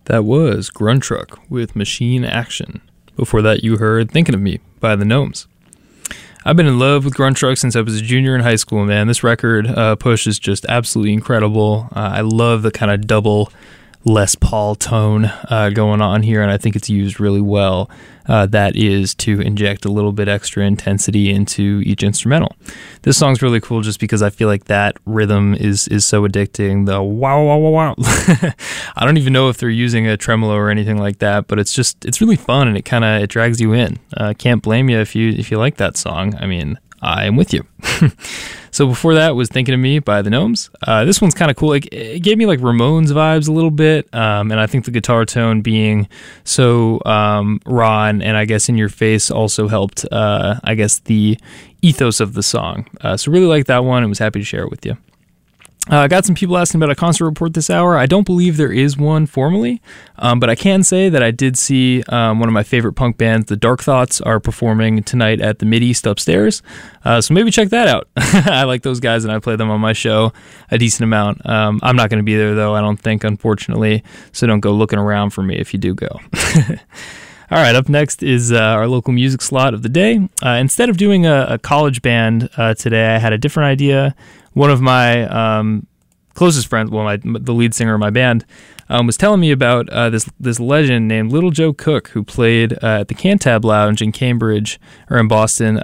That was Grunt Truck with Machine Action. Before that, you heard Thinking of Me by the Gnomes. I've been in love with Grunt Truck since I was a junior in high school, man. This record, Push, is just absolutely incredible. I love the kind of double Les Paul tone going on here, and I think it's used really well. That is to inject a little bit extra intensity into each instrumental. This song's really cool just because I feel like that rhythm is so addicting. The wow, wow, wow, wow. I don't even know if they're using a tremolo or anything like that, but it's really fun, and it drags you in. Can't blame you if you like that song. I mean, I am with you. So before that was Thinking of Me by the Gnomes. This one's kind of cool. It gave me like Ramones vibes a little bit, and I think the guitar tone being so raw and I guess in your face also helped, I guess, the ethos of the song. So really like that one and was happy to share it with you. I got some people asking about a concert report this hour. I don't believe there is one formally, but I can say that I did see one of my favorite punk bands, the Dark Thoughts, are performing tonight at the Mid-East upstairs. So maybe check that out. I like those guys, and I play them on my show a decent amount. I'm not going to be there, though, I don't think, unfortunately, so don't go looking around for me if you do go. All right, up next is our local music slot of the day. Instead of doing a college band today, I had a different idea. One of my closest friends, the lead singer of my band, was telling me about this legend named Little Joe Cook, who played at the Cantab Lounge in Cambridge, or in Boston,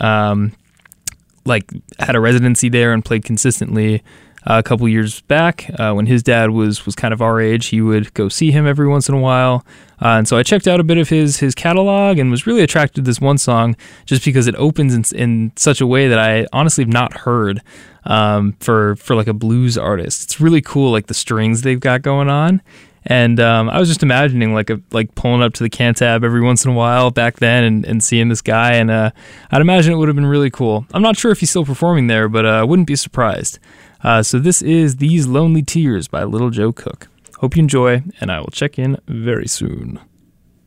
had a residency there and played consistently. A couple years back, when his dad was kind of our age, he would go see him every once in a while. And so I checked out a bit of his catalog and was really attracted to this one song just because it opens in such a way that I honestly have not heard for like a blues artist. It's really cool, like the strings they've got going on. And I was just imagining like pulling up to the Cantab every once in a while back then and seeing this guy, and I'd imagine it would have been really cool. I'm not sure if he's still performing there, but I wouldn't be surprised. So this is These Lonely Tears by Little Joe Cook. Hope you enjoy, and I will check in very soon.